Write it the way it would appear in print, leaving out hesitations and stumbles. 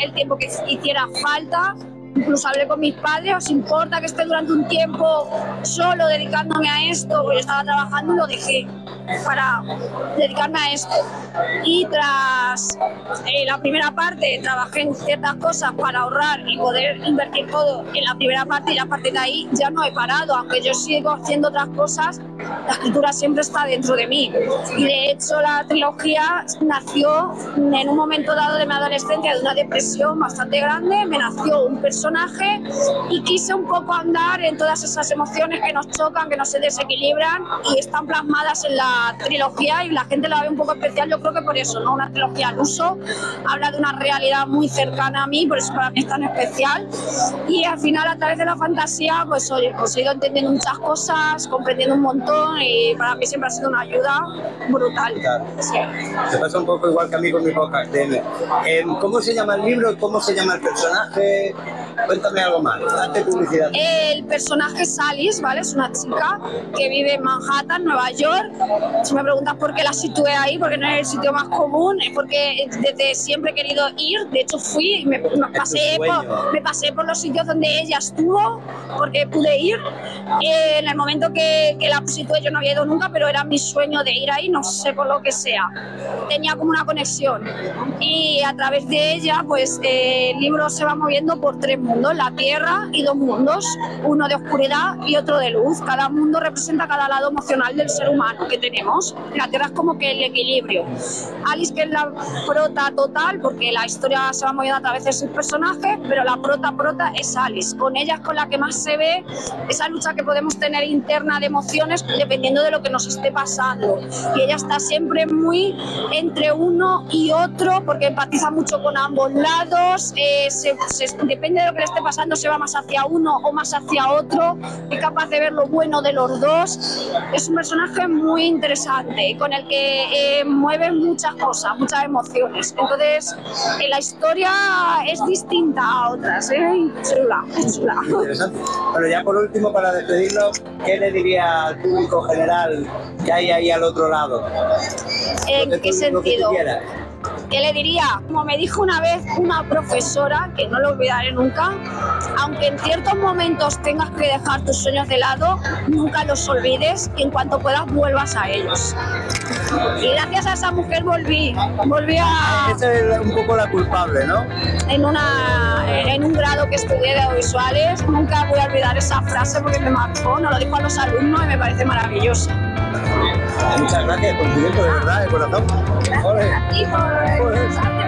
el tiempo que hiciera falta. Incluso hablé con mis padres, ¿os importa que esté durante un tiempo solo dedicándome a esto? Porque yo estaba trabajando y lo dejé para dedicarme a esto. Y tras la primera parte trabajé en ciertas cosas para ahorrar y poder invertir todo en la primera parte, y a partir de ahí ya no he parado. Aunque yo sigo haciendo otras cosas, la escritura siempre está dentro de mí. Y de hecho la trilogía nació en un momento dado de mi adolescencia, de una depresión bastante grande. Me nació un personaje y quise un poco andar en todas esas emociones que nos chocan, que nos desequilibran, y están plasmadas en la trilogía, y la gente la ve un poco especial, yo creo que por eso, ¿no? Una trilogía al uso, habla de una realidad muy cercana a mí, por eso para mí es tan especial. Y al final, a través de la fantasía, pues oye, he ido entendiendo muchas cosas, comprendiendo un montón, y para mí siempre ha sido una ayuda brutal. Claro. Sí. Se pasa un poco igual que a mí con mi podcast. ¿Cómo se llama el libro? ¿Cómo se llama el personaje? Cuéntame algo más, hazte publicidad. El personaje es Alice, ¿vale? Es una chica que vive en Manhattan, Nueva York. Si me preguntas por qué la situé ahí, porque no es el sitio más común, es porque desde siempre he querido ir. De hecho fui y me pasé por los sitios donde ella estuvo, porque pude ir. En el momento que la situé yo no había ido nunca, pero era mi sueño de ir ahí, no sé por lo que sea. Tenía como una conexión. Y a través de ella, pues el libro se va moviendo por tres mundos, la Tierra y dos mundos, uno de oscuridad y otro de luz. Cada mundo representa cada lado emocional del ser humano que tenemos. La Tierra es como que el equilibrio. Alice, que es la prota total, porque la historia se va moviendo a través de sus personajes, pero la prota es Alice. Con ella es con la que más se ve esa lucha que podemos tener interna de emociones dependiendo de lo que nos esté pasando. Y ella está siempre muy entre uno y otro, porque empatiza mucho con ambos lados, depende de lo que le esté pasando, se va más hacia uno o más hacia otro, es capaz de ver lo bueno de los dos. Es un personaje muy interesante, con el que mueve muchas cosas, muchas emociones. Entonces, la historia es distinta a otras, chula. Interesante. Bueno, ya por último, para despedirnos, ¿qué le diría al público general que hay ahí al otro lado? ¿En qué sentido? ¿Qué le diría? Como me dijo una vez una profesora, que no lo olvidaré nunca, aunque en ciertos momentos tengas que dejar tus sueños de lado, nunca los olvides y en cuanto puedas vuelvas a ellos. Y gracias a esa mujer volví a... Esa es un poco la culpable, ¿no? En un grado que estudié de audiovisuales, nunca voy a olvidar esa frase porque me marcó, nos lo dijo a los alumnos y me parece maravillosa. Muchas gracias por tu tiempo, de verdad, de corazón. Y por